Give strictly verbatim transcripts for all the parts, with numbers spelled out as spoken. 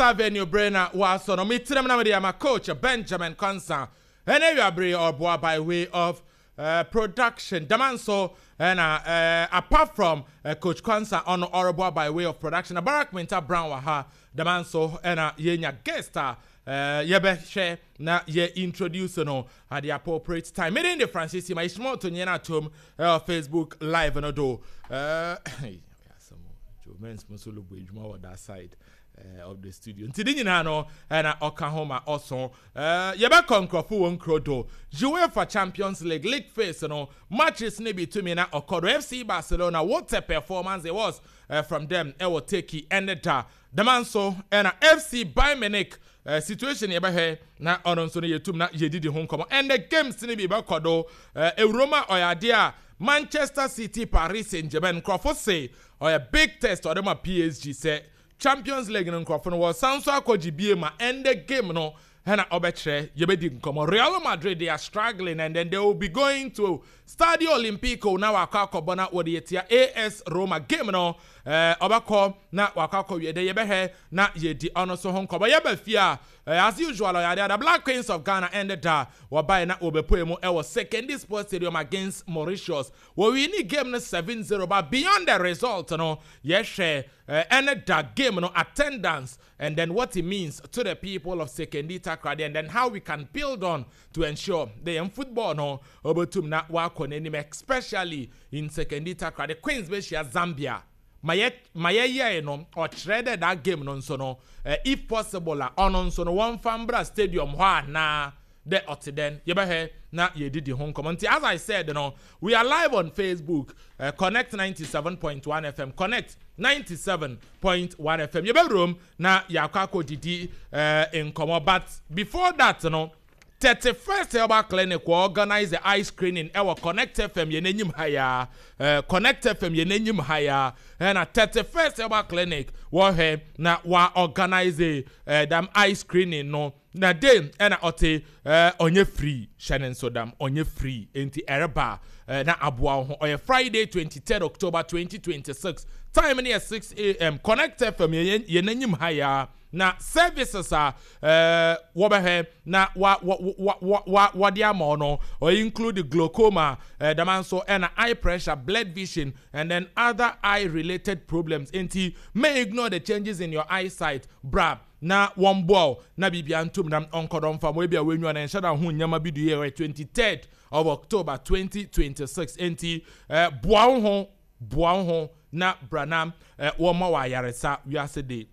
Konsa venue brainer was on me tell me na my coach Benjamin Konsa. And we are bring or boy by way of uh, production. The man so and uh, uh, apart from uh, Coach Konsa on Orobo by way of production, a Barack Minta Brown waha the man so and uh, yenya guest uh, yebe share na ye introduce no at the appropriate time. Made in the Francis my small to nyena tom uh, Facebook live no do. Uh, some Joe men's musulu bridge that side. Uh, of the studio. Ntidi nyina no na Oklahoma also. Uh yeba konkrofo won krodo. UEFA Champions League league phase no matches ne between na Okodo F C Barcelona. What a performance it was uh, from them. E will take ended uh, the man so na F C Bayern Munich uh, situation yeba he na onon so ne yetum na yedidi ho nkomo. And the games ne bi ba kodo uh, Euroma oyade Manchester City Paris Saint-Germain krofo say or a big test or them a P S G say Champions League in Crawford was Sanso Akoji Biema end the game no Hena Obetre Yebedi Nkomo. Real Madrid they are struggling and then they will be going to Stadio Olimpico now wakako bona wodietia A S Roma game no eh obako na wakako yede yebehe na yedi ono so honkobo yebe fia as usual yade the Black Queens of Ghana ended da wabai na obepoemu e was second this sports stadium against Mauritius we win game no seven zero but beyond the result no yes uh, ended that game no attendance and then what it means to the people of Sekendita Krade and then how we can build on to ensure they in football no obetum na wako especially in Sekendita Krade Queens Beshia Zambia maye maye ye no or shredded that game no so no uh, if possible la on so no one Fambra Stadium hwa na the otiden yebe na ye did the home comment as I said you know we are live on Facebook uh, Connect ninety-seven point one F M Connect ninety-seven point one F M yebe room na yakako didi uh, in komo but before that you know thirty-first Herbal Clinic will organize the eye screening. Our Connect F M yenenyim haya, uh, Connect F M yenenyim haya, and a thirty-first Herbal Clinic will have na wa organize the uh, damn eye screening no. Na day and a ote uh, onye free Shannon Sodam onye free enti ereba uh, na abua ho on Friday twenty-third October twenty twenty-six time near six A M Connect F M yenenyim haya. Na services are uh wabahe na wa wa wa wa wa wa diamono or include the glaucoma, uh, the man so and eye pressure, blood vision, and then other eye related problems. Enti may ignore the changes in your eyesight, brab. Na one ball na bibiantum nam onkodon fam we bia wenyu na nshada hu nyama bidu ye twenty-third of October twenty twenty-six. Enti uh boa ho boa ho na branam uh, wo ma wa yaresa wi ase de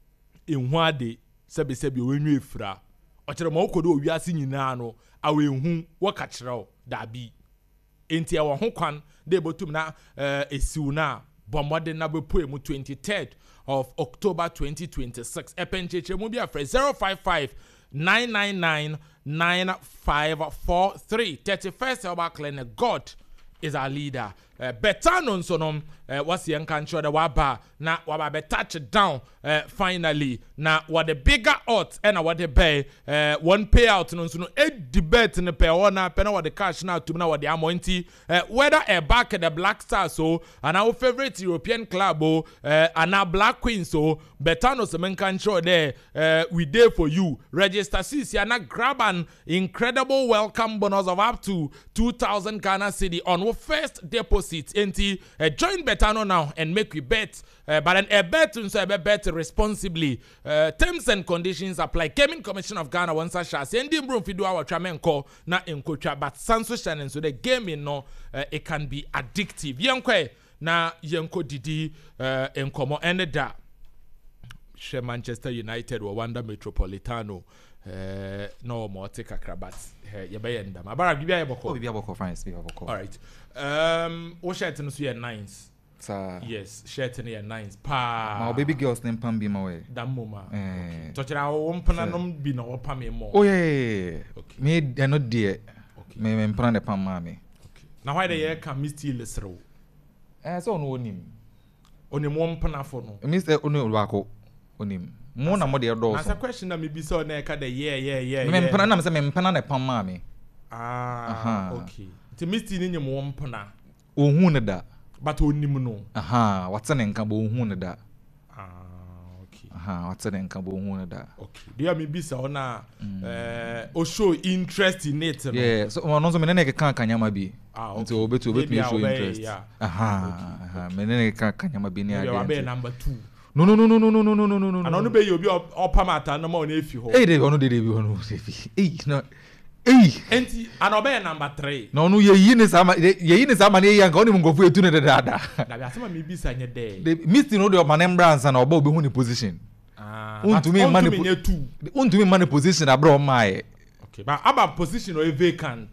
enhuade sebe sebe wenyu efra ochere ma okodo owiase nyina no awenhu waka kirao dabi enti e wo ho kwan de botum na uh, esiu na bomode na bepoemu twenty-third of October twenty twenty-six epencheche mu bia frɛ zero five five nine nine nine nine five four three thirty-first Herbal Clinic. God is our leader. Uh, Betano so no uh, what's the country the waba na waba be touch down uh, finally na what the bigger odds and what the pay uh, one payout no so no e debate ne pay one na pay na what the cash na to na what the amonti uh, whether a back at the Black Stars so and our favorite European club oh uh, and our Black Queens so Betano so men country there uh, we there for you register since you na grab an incredible welcome bonus of up to two thousand Ghana cedi on our first deposit. Enti uh, join Betano now and make we bet uh, but an a bet so a bet responsibly uh, terms and conditions apply. Gaming Commission of Ghana wants us share and room fi do our tramenko na encocha but sanso channel so the gaming no uh, it can be addictive yenkwe na yenko didi uh, enkomo and da she Manchester United or Wanda Metropolitano uh, no more take a crabat yebeyenda mabara bibia yeboko bibia boko France bibia boko. All right um what shirt no so your nines sir yes shirt no your nines pa my baby girls name pam bi ma we that mama eh tochira wo mpana no bi na wo pam mo oh yeah okay me they no there okay me me mpana de pam ma me okay now why the year can me still lesro eh so no onim onim wo mpana fo no me say onu wako onim mo na mo de do so na question na me bi so na ka the yeah yeah yeah me mpana na me say me mpana na pam ma me ah okay ti misti ni nyem wo mpana ohun ne da but onim no aha what's an nka bo ohun ne da ah okay aha what's the nka bo hu na da okay dia me bisa ona eh o show interest in it no yeah so no so me na ka kanyama bi nti obetu obetu show interest aha aha me na ka kanyama bi ni ade ya be number two no no no no no no no no no no no and onu be you obi opamata no ma ona efi ho eh dey onu dey dey bi onu efi eh no eh enti and obe number three no no ye yi ni sama ye yi ni sama ni yanka oni mungofo etu ne da da na bi asema me bisa nye dey the mister no dey man brands na oba obi hu ni position ah untumi man ni untumi man position abra o mai okay but about position or vacant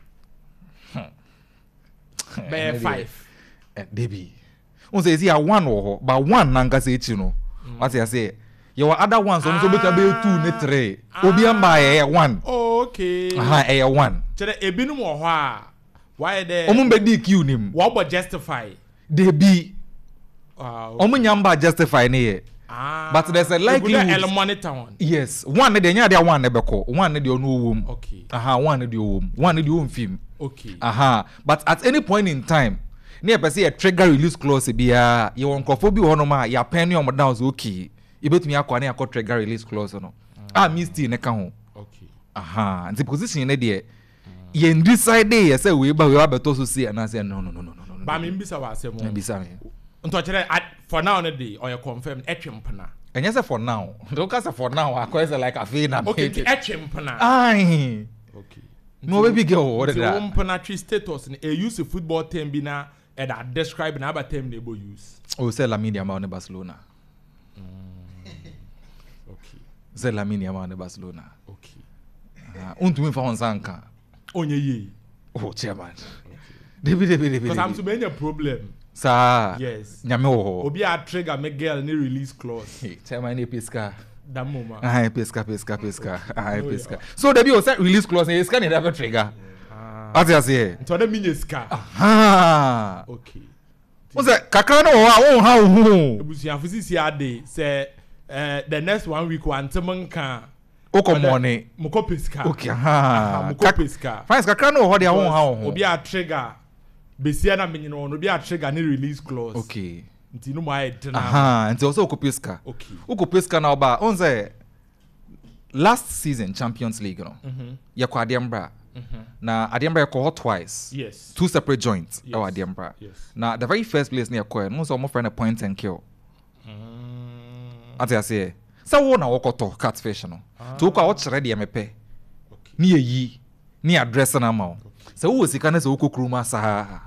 be five debi un say see a one wo but one na nka say echi no what you say you other ones so so beta be two ne three obi amba e one okay aha e one chere ebinum wo ho a why there omun be D Q nim wo bo justify debi wow omun nyamba justify ne ye ah but there's a likelihood el monitor one yes one ne de nya de one ne be ko one ne de onu owom okay aha one ne de owom one ne de owom film okay aha but at any point in time near per say a trigger release clause bia you won kofo bi hono ma ya pen you down so okay you betumi akwa na akọ trigger release clause no ah misty ne ka ho okay aha the position ne de ye decide ye say we ba we abeto so see and say no no no no no ba me mbisa wa asem me bisa me nto chere for now ne dey or you confirm etwempna enye say for now don't say for now akọ say like afi na okay etwempna ai okay no baby girl what that etwempna tree status ne e use football term bi na and I describe na about term they go use. Oh, say Lamine Yamal in Barcelona. Mm. Okay. Say Lamine Yamal in Barcelona. Okay. Ah, uh, untu mi fa on sanka. Onye ye. Oh, chairman. Debi debi debi. Because I'm to be a problem. Sa. Yes. Nyame wo. Obi a trigger me girl ni release clause. Hey, chairman ni pesca. That moment. Ah, pesca pesca pesca. Ah, pesca. So debi o set release clause ni scan ni da trigger. What you say? Nto de minyeska. Ah. Okay. What's that? Kakra no wa won ha hu. Ebusia fusisi ade say eh the next one week one temanka. Oko money. Moko pesca. Okay, ha. Moko pesca. Fine, kakra no ho de won ha hu. Obi a trigger. Besia na menyi no obi a trigger ni release clause. Okay. Nti no ma e dena. Aha, nti also oko pesca. Okay. Oko pesca na oba. On say last season Champions League no. Mhm. Yakwa Adembra. Mm-hmm. Now Adembra call twice. Yes. Two separate joints. Yes. Oh Adembra. Yes. Now the very first place near Koy, no so more friend a point and kill. Mm. Ati I say, so wo na wokoto catfish no. To ko watch ready am pe. Okay. Ni yi, ni address na ma. So wo sika na so wo kokruma sa.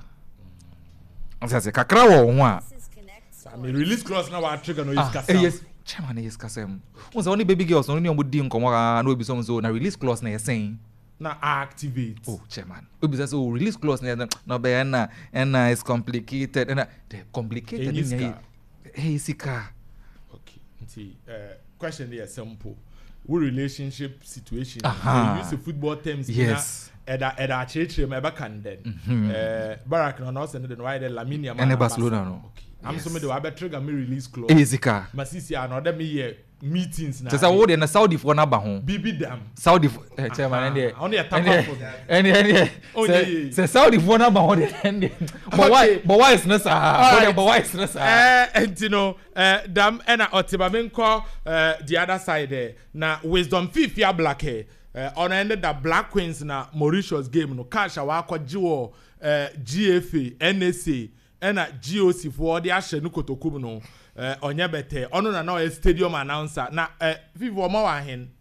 Ati I say kakra wo ho a. I mean release clause na wa trigger no is kasa. Yes. Chairman is kasem. Wo say only baby girls no ni omo di nkomo na obi so so na release clause na saying. Na activate. Oh, chairman. We say so release clause na no be na and it's complicated and the complicated in hey sika. Okay. Nti uh question there simple. What relationship situation? Uh-huh. They use the football terms. Yes. Eda eda church me ba kan den. Eh Barak no no send the why the Lamine Yamal. And Barcelona no. Okay. I'm so me the wa be trigger me release clause. Hey sika. Masisi another me here meetings na. Say wo de na Saudi for na ba ho. Bibi dam. Saudi eh chairman and there. Only a tap for. And and say say Saudi for na ba ho de. But why but why is na sa? But why is na sa? Eh and you know eh dam e na Otiba me nko eh the other side there. Na Wisdom Fifia Black hair. Uh, on ended the Black Queens na Mauritius game no cash awa jiwo uh, G F A N S A and G O C for the ashe no kotokum no uh, onye bete ono na na stadium announcer na uh, Vivo mo wa hen.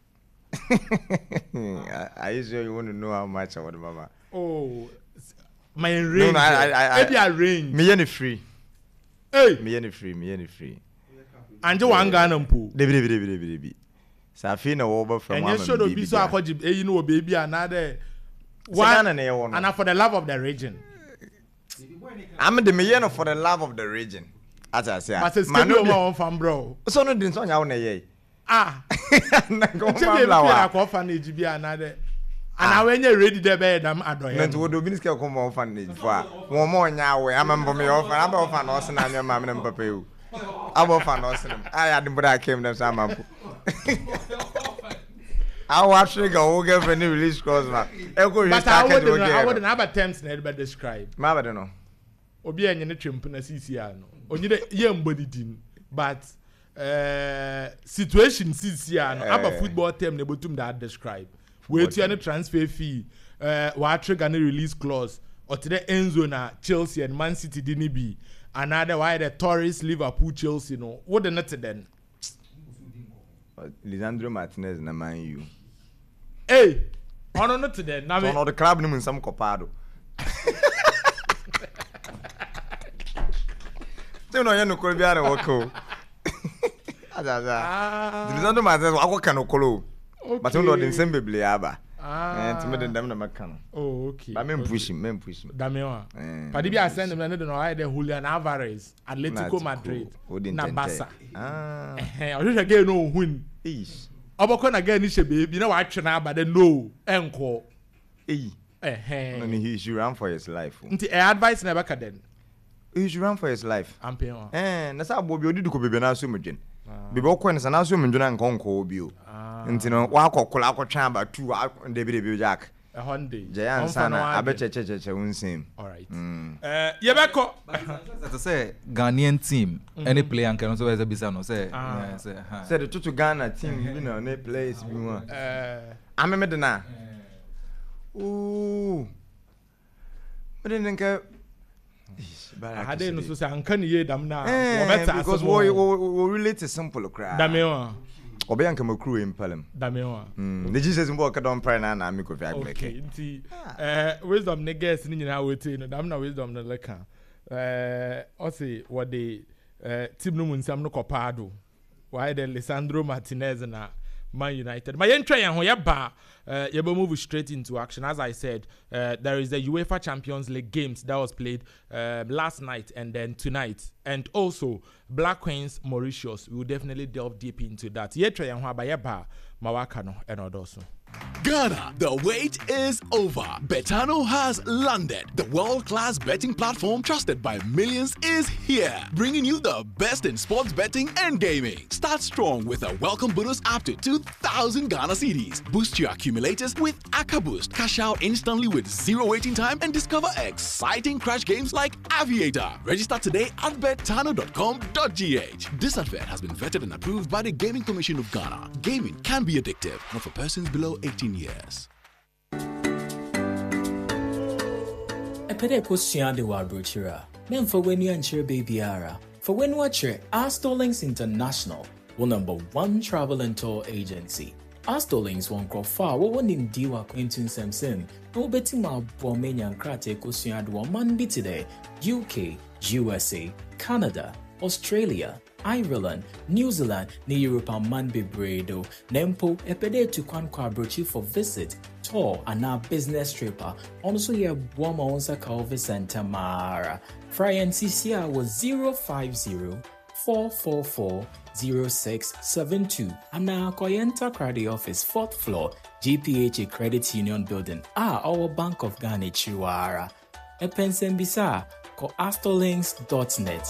Are you sure you want to know how much I want, Mama? Oh, my range. No, no, I, I, I, maybe I range. Me any free. Hey, me any free, me any free. Anje wanga na mpo. Debi debi debi debi debi. Safi na woba from Mama. And you should be so akwaji eh you know baby another one and for the love of the region. I'm the me for the love of the region. As I say. But it's schedule one from bro. So no din so nya wona ye. Ah. Na go famla wa. Ko orphanage bi another. And I when you ready there be them adoye. Nti wo do bi niska ko mo orphanage fo a. Wo mo nya we amembo me orphan aba orphan no se na me ma me papa you. Aba orphan no se. I had the came them some ampo. I watch the go get for the release clause man. But I wouldn't I wouldn't have attempts na be describe. Ma ba no. Obi enye ne twemp na C C R no. Onye de ye mbodi din but uh, situation sisi ano uh, aba football term na botum that describe we to any transfer fee uh, wa trigger any release clause or to the Enzo na Chelsea and Man City didn't be another why the Torres Liverpool Chelsea no what the net then Lisandro Martinez na Man U hey ono not then na me ono the club ni nsam kopado They no yenu ko biara woko azaza Lisandro Martinez akwa no kolo but no the same beble aba eh to me dem na maka no oh okay but me push him me push him da me wa padi bi asend dem na no no the Julian Alvarez Atletico Madrid na Barca ah eh o just again no hun ish oboko na again ni shebe bi na wa atwe na aba de no enko eh eh no he should run for his life nti eh advice na baka den he should run for his life ampe wa eh na sa bo bi odi ko bebe na so medwen bebe okọ ne sa na so medwen an konko obi o nti no wa akọkọla akọtwa aba two de bi de bi jack a honday Jayan sana abechechecheche unsem all right eh yebeko that say Ghanaian team any player can also be bisa no say say ha say the tutu Ghana team you know any players bi one eh ameme de na ooh but then nka hade no so say anka ne ye dam na wo beta because we we relate to simple cry dame wa obe anka makru impelem dame wa mm the Jesus mbo ka don pray na na me ko fi agbeke okay nti eh wisdom ne guess ni nyina wete no dam na wisdom no leka eh o say what the eh team no munsam no kopado why the Lisandro Martinez na Man United. My entry and hoyaba uh you move straight into action. As I said, uh, there is the UEFA Champions League games that was played uh, last night and then tonight. And also Black Queens Mauritius. We will definitely delve deep into that. Yetre and hoyaba mawakano and odoso. Ghana, the wait is over. Betano has landed. The world-class betting platform trusted by millions is here, bringing you the best in sports betting and gaming. Start strong with a welcome bonus up to two thousand Ghana cedis. Boost your accumulators with Aka Boost. Cash out instantly with zero waiting time and discover exciting crash games like Aviator. Register today at betano dot com dot g h. This advert has been vetted and approved by the Gaming Commission of Ghana. Gaming can be addictive, not for persons below eighteen years. Epede posyan de wa brochura. Men for when you ensure baby ara. For when watch Astorlinks International, one number one travel and tour agency. Astorlinks won go far. What one in diwa Quentin Samson. No betting ma bomenian krate posyan de wa man be today. U K, U S A, Canada, Australia, Ireland, New Zealand, ni Europa man be bredo. Nempo epede to kwan kwa brochi for visit, tour, and our business tripper. Also ye wama onsa Calvi Center Mara. Friend C C R was zero five zero four four four zero six seven two. And now Koyenta Credit Office, fourth floor, G P H A Credit Union Building. Ah, our Bank of Ghana Chiwara. Epensen bisa ko astorlinks dot net.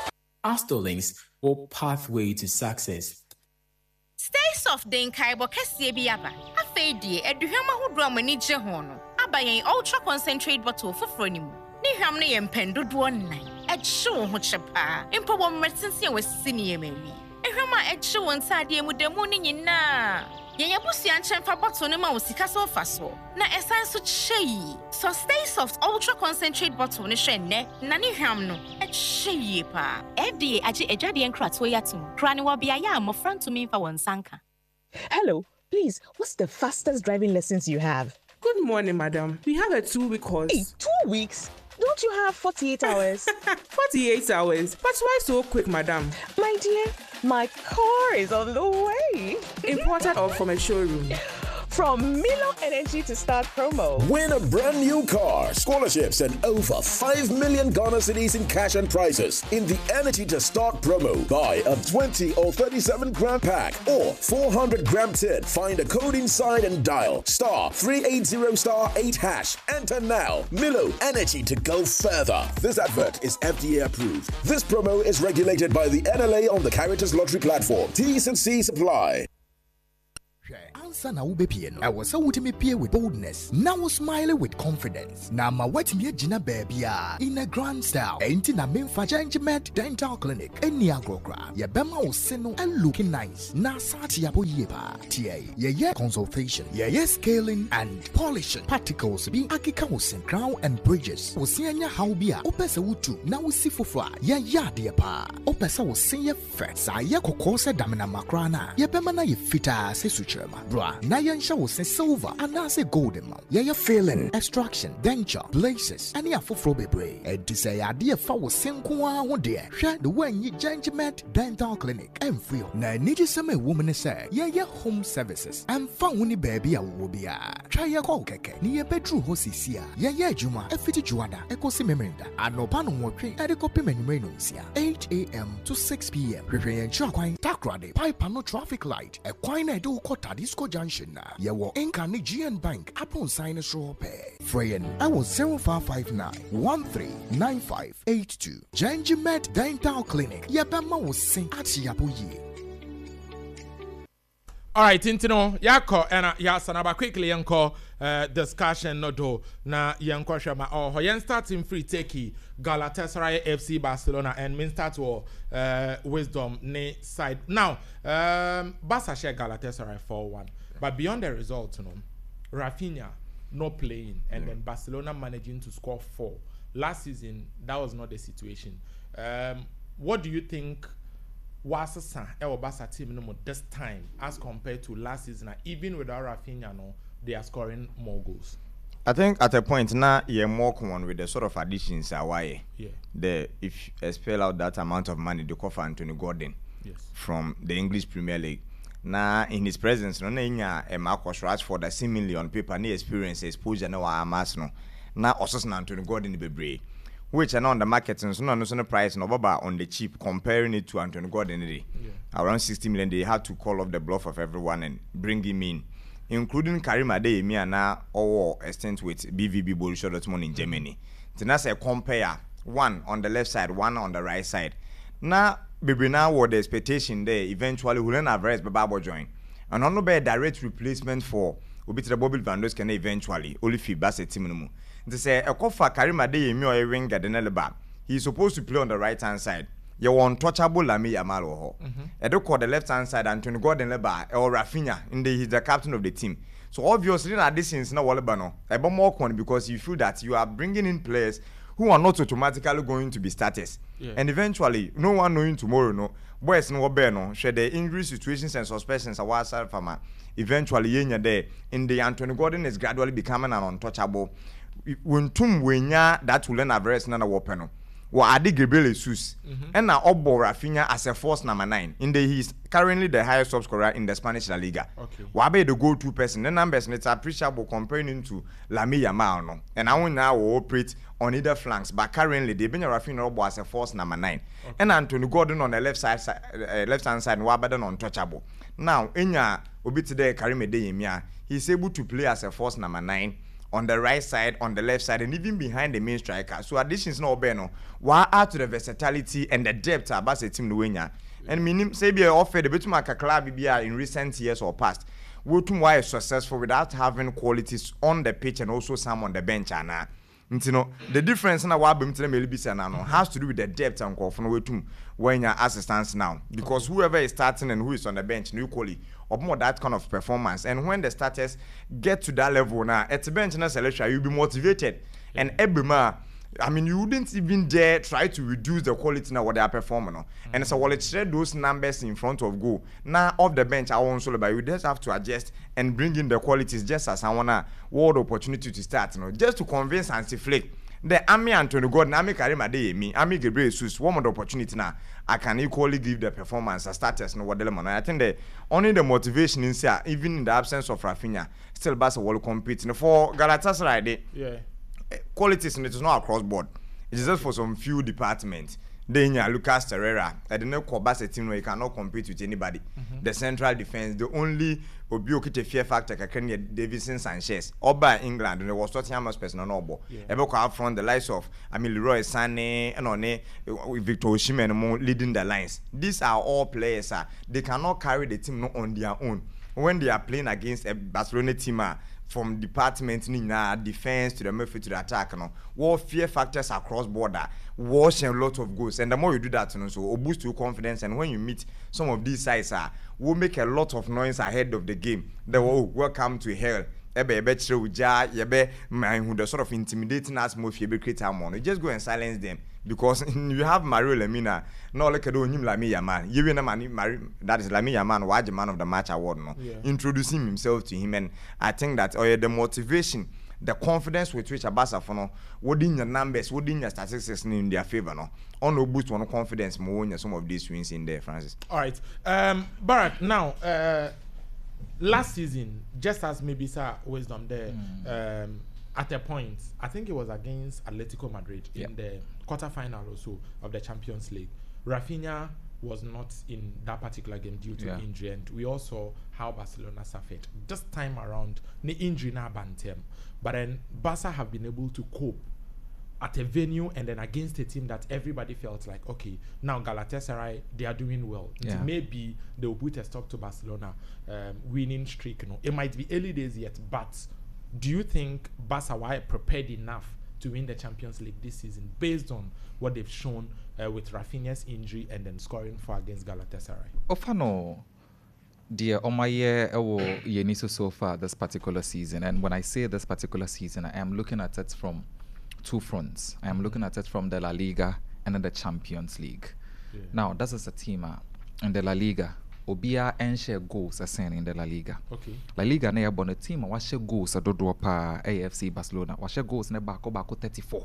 Astorlinks or pathway to success. Stay soft den kaibo kese bi aba. Afei die eduhwama hodro amani je ho no. Aba yen ultra concentrate bottle foforo ni mu. Ni hwam ne yen pendodo nnan. Ehye ho chepa. Empo wo mertense we sini yemeli. Ehwama ehye won sade mu demu ni nyina. Yen yabusia nchemfa bottle ne ma wo sika so fa so. Na esan so chei. So stay soft ultra concentrate bottle ne hwe ne. Na ni hwam no ehye pa. F D A agi ejade enkrato yatum. Kra ne wo bia ya mo front to me fa won sanka. Hello, please, what's the fastest driving lessons you have? Good morning, madam. We have a two-week course. Hey, two weeks? Don't you have forty-eight hours? forty-eight hours? But why so quick, madam? My dear, my car is on the way. Imported or from a showroom? From Milo Energy to Start promo. Win a brand new car, scholarships, and over five million Ghana cedis in cash and prizes in the Energy to Start promo. Buy a twenty or thirty-seven gram pack or four hundred gram tin. Find a code inside and dial star three eighty star eight hash. Enter now. Milo Energy to go further. This advert is F D A approved. This promo is regulated by the N L A on the Caritas Lottery platform. T's and C's apply. Answer na ube pie no. I was so ultimate pie with boldness. Now smiling with confidence. Now my wet me jina baby in a grand style. Ain't na main Fajangement Dental Clinic. Any agrogra. Ya bema o seno and looking nice. Na sati ya bo yeba. T A. Yeah yeah consultation. Yeah yeah scaling and polishing. Particles be akika usin crown and bridges. Usianya haubia. Opesa utu. Na usifu fly. Yeah yeah dear pa. Opesa usinya fet. Sa ya kokose damina makrana. Ya bema na ye fita se suchema. Bra. Na ya nsha usin silver. And na se golden ma. Yeah yeah filling. Extraction. Denture. Places. Any afufro bebre. E disa ya dear fa usin kuwa wode. Share the way ye Jangement Dental Clinic. And free. Na niji same woman say. Yeah yeah home services. And found wuni baby a wobia. Try ya kwa keke. Ni ye bedroom hosisia. Yeah yeah juma. E fiti juada. E kosi memenda. Anopano mwotwe. E de kopi menumreno nsia. eight a.m. to six p.m. Rere yenchua kwa takrade. Pipe no traffic light. E kwa ina edo kota disco junction na. Ye wo inka ni G N Bank. Apon sinus rope. Freyen. I was zero five five nine one three nine five eight two. Jangement Dental Clinic. Ye bema wo sing ati yapo ye. All right, Intino, Yako, and Yasanaba quickly yanko uh, discussion no do na yanko shama or yen starting free takey Galatasaray F C Barcelona and min start to uh, wisdom ne side. Now, um, Barca share Galatasaray four one, but beyond the result, you know, Rafinha not playing and yeah. then Barcelona managing to score four. Last season, that was not the situation. Um, what do you think? Was a Barca team no more this time as compared to last season? Even without Rafinha, no, they are scoring more goals. I think at a point now you're more common with the sort of additions are why yeah. the if you spell out that amount of money they cover Anthony Gordon yes. from the English Premier League. Now in his presence, no na a Marcus Rashford a seemingly on paper ni experience exposure no amas no. Now also Anthony Gordon be brave. Which are on the market and so no no price no baba on the cheap comparing it to Anthony Gordon yeah. around sixty million. They had to call off the bluff of everyone and bring him in, including Karim Adeyemi now or extent with B V B Borussia Dortmund in Germany. So that's a compare one on the left side, one on the right side. Now baby now what the expectation there eventually will have rest Baba join and on no be a direct replacement for Obi to Bobby Van Dijk can eventually only feel Barca team no more. They say a kofa Karim Adeyemi or a winger Denelba. He's supposed to play on the right hand side. You untouchable Lamine Yamal ho. I don't call the left hand side Anthony Gordon Leba or Rafinha in the he's the captain of the team. So obviously that this is not Walebano. I bought more corn because you feel that you are bringing in players who are not automatically going to be starters. Yeah. And eventually, no one knowing tomorrow, no. Boys no no share the injury situations and suspensions are what farmer. Eventually, yenya there in the Anthony Gordon is gradually becoming an untouchable. When tum wenya that will learn average na na wopeno wa adi Gabriel Jesus and na obo Rafinha as a force number nine in the he's currently the highest top scorer in the Spanish La Liga. Okay. Wa be the go-to person. The numbers it's appreciable comparing him to Lamine Yamal no. And I will now operate on either flanks, but currently they been Rafinha obo as a force number nine. Okay. And Anthony Gordon on the left side, uh, left hand side, wa better untouchable. Now enya obi today Karim Adeyemi, he's able to play as a force number nine. On the right side, on the left side, and even behind the main striker. So additions no beno. Why add to the versatility and the depth about the team Luenya. And minim say be offered a bit more club in recent years or past. Wotum why is successful without having qualities on the pitch and also some on the bench and uh, you know the difference na wa bem tell me bisa na no has to do with the depth and call for no wetum when your assistance now because whoever is starting and who is on the bench no equally or more that kind of performance and when the starters get to that level now at the bench na selection you'll be motivated yeah. And every I mean, you wouldn't even dare try to reduce the quality now what they are performing. No? Mm-hmm. And so, while it's share those numbers in front of goal, now off the bench, I won't solo, but you just have to adjust and bring in the qualities just as I want to world opportunity to start. You know, just to convince Hansi Flick. The Ami Anthony Gordon, Ami Karim Adeyemi, Ami Gabriel Jesus, one more opportunity now. I can equally give the performance as starters. No, what the lemon. I think the only the motivation in here, even in the absence of Rafinha, still Barca will compete. You know, for Galatasaray, they, yeah. Qualities and it is not across board. It is just for some few departments. Then you Lucas Torreira. I don't know Barca team where you cannot compete with anybody. Mm-hmm. The central defense, the only Obiokite fear factor can Davidson Sanchez. Or by England, and there was Tottenham person on Obo. Eboko out front the likes of I mean Leroy Sané and on Victor Osimhen leading the lines. These are all players. Uh, they cannot carry the team not on their own. when they are playing against a Barcelona team, uh, from department uh, defense to the midfield to the attack, no, war fear factors across border, wash a lot of goals, and the more you do that, you know, so it boosts your confidence. And when you meet some of these sides, uh, will make a lot of noise ahead of the game. They will oh, welcome to hell. Ebe ebe chire uja, yebe who the sort of intimidating atmosphere be create harmony. You just go and silence them because you have Mario Lemina. No, look at him, Lamine Yamal. You win a man, that is Lamine Yamal, why the man of the match award, no? Yeah. Introducing himself to him, and I think that oh, yeah, the motivation, the confidence with which Abasa for no, within your numbers, within your statistics in their favor, no, on no boost one confidence more when some of these wins in there, Francis. All right, um, Barak. Now, uh, last season, just as maybe Sir Wisdom there, mm. um, at a point, I think it was against Atletico Madrid in yeah. the quarterfinal or so of the Champions League. Rafinha was not in that particular game due to yeah. injury, and we all saw how Barcelona suffered. This time around, the injury now banned him, but then Barca have been able to cope at a venue and then against a team that everybody felt like, okay, now Galatasaray, they are doing well. Yeah. Maybe they will put a stop to Barcelona um, winning streak. You know, it might be early days yet, but do you think Barca were prepared enough to win the Champions League this season based on what they've shown uh, with Rafinha's injury and then scoring for against Galatasaray? Ofano, dear Omaye Ewo Yeniso so far this particular season, and when I say this particular season, I am looking at it from two fronts. I am mm-hmm. looking at it from the La Liga and then the Champions League. Yeah. Now, this is a team uh, in the La Liga. Obia and share goals as in the La Liga. Okay. La Liga na yabon a team wa share goals a dodo pa A F C Barcelona. Wa share goals na bako bako thirty-four.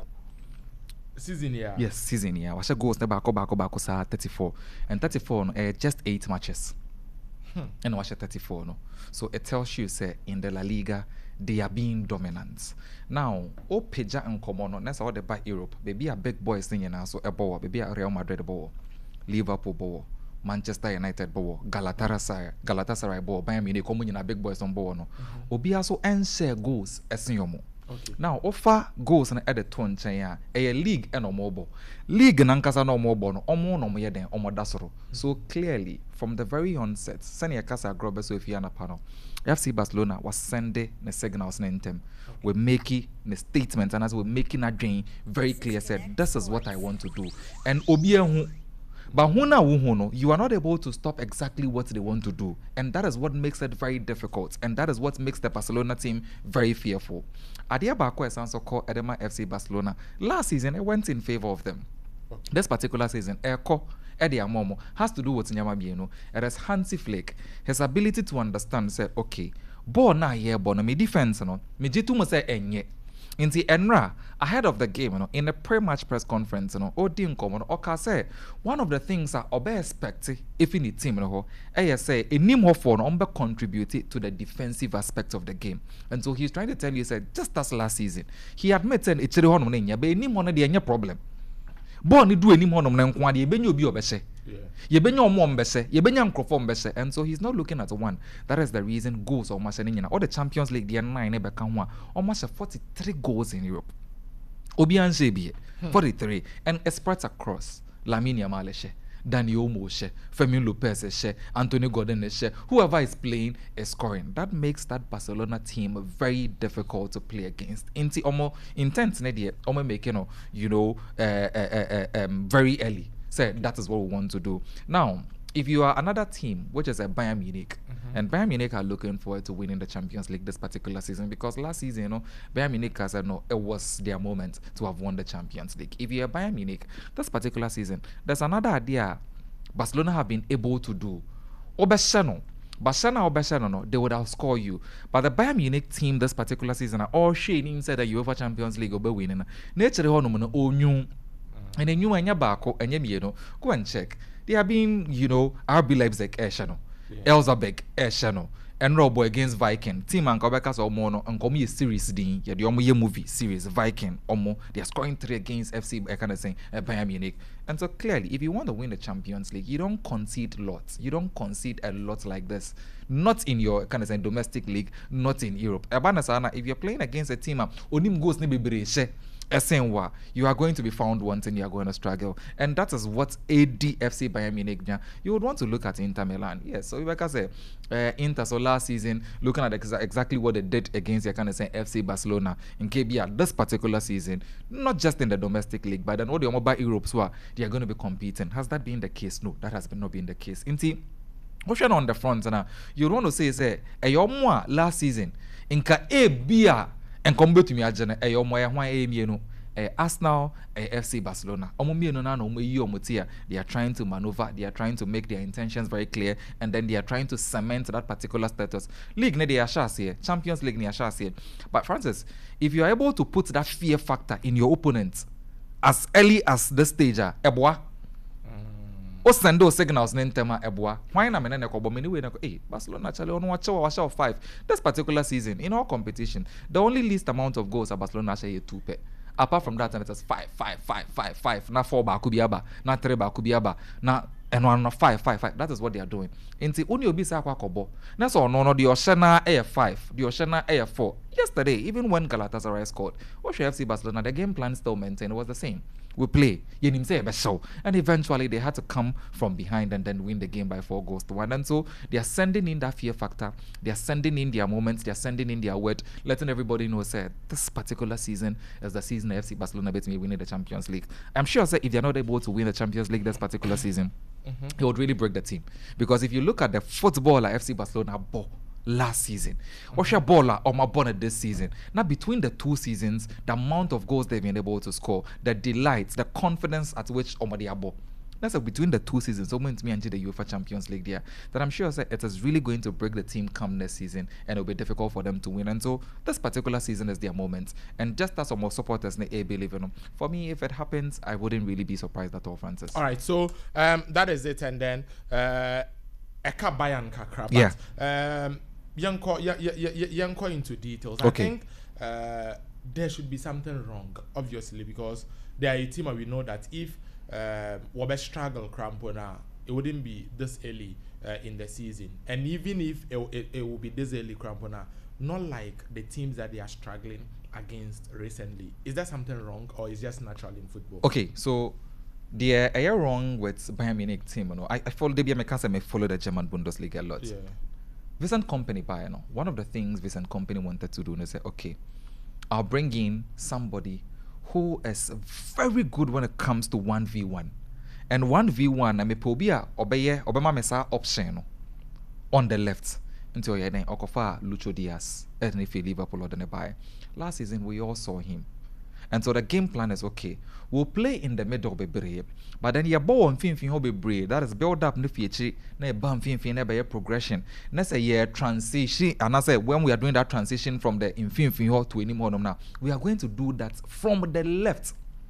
Season year. Yes, season year. Wa share goals na bako bako bako sa thirty-four. And thirty-four no, uh, just eight matches. Hmm. And wa share thirty-four no. So it tells you say in the La Liga they are being dominant. Now, o peja and common, that's all the back Europe. Baby a big boys thing now, so a ball, baby a Real Madrid ball, Liverpool ball, Manchester United ball, Galatasaray, Galatasaray ball, Bayern Munich, come in a big boys on ball no. Obi also share goals as yomo. Okay. Now, offer goals and add a tone chaya, a league and a mobile. League and Ankasa no mobile, no more no more than Omo Dasoro. So clearly, from the very onset, Sanya Casa Grobe Sofiana panel. F C Barcelona was sending the signals in them. Okay. We're making the statements, and as we're making a dream very clear, said, this is what I want to do. And Obia, but you are not able to stop exactly what they want to do. And that is what makes it very difficult. And that is what makes the Barcelona team very fearful. Adia Bako is also called Edema F C Barcelona. Last season, it went in favor of them. Okay. This particular season, Eko Eddie Amomo has to do with Nyama Bieno. It is Hansi Flick. His ability to understand, say, okay, ball na here, ball na me defense, no, me jitu mo say enye. In the Enra, ahead of the game, you know, in the pre-match press conference, you know, Odi Nkomo, Oka say one of the things that Obe expect if in the team, you know, I say a name of for Ombe contributed to the defensive aspect of the game, and so he's trying to tell you, said just as last season, he admitted it's a one but any one of the problem. Born do any more than one, you be obese. You be your mom bese, you be your microphone bese, and so he's not looking at one. That is the reason goals almost in all the Champions League, the nine never can one almost forty-three goals in Europe. Obian Zebi, forty-three, and it spreads across Lamine Yamal, Dani Olmo, Fermin Lopez, Anthony Gordon, whoever is playing is scoring. That makes that Barcelona team very difficult to play against. Inti Omo intense, Omo making you know uh, uh, uh, um, very early. Say that is what we want to do. Now, if you are another team, which is a Bayern Munich, mm-hmm. and Bayern Munich are looking forward to winning the Champions League this particular season because last season, you know, Bayern Munich has said no, it was their moment to have won the Champions League. If you're Bayern Munich, this particular season, there's another idea Barcelona have been able to do. Obeshano, Barcelona Obeshano, no, they would have scored you. But the Bayern Munich team this particular season are all shading inside the UEFA Champions League will be winning. Nature hono all new. And then you and your back and you know, go and check. They are being, you know, R B Leipzig air channel, Elzabek air channel, and Robo against Viking. Team and Kobekas or Mono and come a series D, yeah, the Omo movie series, Viking, Omo, they are scoring three against F C, I kind of saying, Bayern Munich. And so clearly, if you want to win the Champions League, you don't concede lots. You don't concede a lot like this. Not in your kind of saying domestic league, not in Europe. Abanasana, if you're playing against a team, Onim goes ni be Esenwa, you are going to be found wanting, you are going to struggle. And that is what A D F C Bayern Munich, you would want to look at Inter Milan. Yes, so like I say, uh, Inter, so last season, looking at exa- exactly what they did against, you kind of say, F C Barcelona in K B R this particular season, not just in the domestic league, but then all the mobile Europe, so they are going to be competing. Has that been the case? No, that has been not been the case. Inti, what's on the front now? You want to say, say, a yomwa last season, in Ka A B R. And come to me agene e yomo e hwan e mienu e Arsenal e F C Barcelona omo mienu na no yi omotia. They are trying to maneuver, they are trying to make their intentions very clear, and then they are trying to cement that particular status. League ne they are shas here, Champions League ne are shas here. But Francis, if you are able to put that fear factor in your opponent as early as this stage, eboa o send those signals nentema eboa. Why na menene ko bomini we na ko eh Barcelona chale ono wa chawa wa five this particular season in all competition. The only least amount of goals at Barcelona actually two pe. Apart from that, and it was five, five, five, five, five. Na four ba kubiaba, na three ba kubiaba, na and one no five, five, five. That is what they are doing. Inti uni obi sa kwa kobo. Na so no no the Oshana A five, the Oshana A four. Yesterday, even when Galatasaray scored, what F C Barcelona, the game plan still maintained. It was the same. We play, and eventually they had to come from behind and then win the game by four goals to one. And so they are sending in that fear factor, they are sending in their moments, they are sending in their word, letting everybody know say this particular season is the season F C Barcelona beats me winning the Champions League. I'm sure say if they're not able to win the Champions League this particular season, mm-hmm. it would really break the team. Because if you look at the footballer F C Barcelona ball last season, what's your baller or my bonnet this season? Now between the two seasons, the amount of goals they've been able to score, the delight, the confidence at which Omadi Abo. That's like between the two seasons, so means me and the UEFA Champions League there, that I'm sure it is really going to break the team come next season, and it'll be difficult for them to win. And so this particular season is their moment. And just as some more supporters in A believe in them, for me, if it happens, I wouldn't really be surprised at all, Francis. All right, so um, that is it, and then uh, Eka Bayern Kakra. Yeah. Um, Young co- yeah, yeah, yeah, young co into details. Okay. I think uh, there should be something wrong, obviously, because they are a team and we know that if uh, Wabe struggle Crampona, it wouldn't be this early uh, in the season. And even if it, it, it will be this early Crampona, not like the teams that they are struggling against recently. Is there something wrong, or is it just natural in football? Okay, so the uh, are wrong with Bayern Munich team? You know, I, I follow the I follow the German Bundesliga a lot. Yeah. Vincent Kompany, you know, one of the things Vincent Kompany wanted to do is say, okay, I'll bring in somebody who is very good when it comes to one v one. And one v one, I may pobia obeye obema mesa option on the left until you Okofa Lucho Diaz, and if Liverpool or the buy. Last season we all saw him. And so the game plan is okay. We'll play in the middle of the brave, but then your ball and fin fin will be brave. That is build up the future. Na bam fin fin na progression. Next a year transition. And I say when we are doing that transition from the infin fin to any more now, we are going to do that from the left.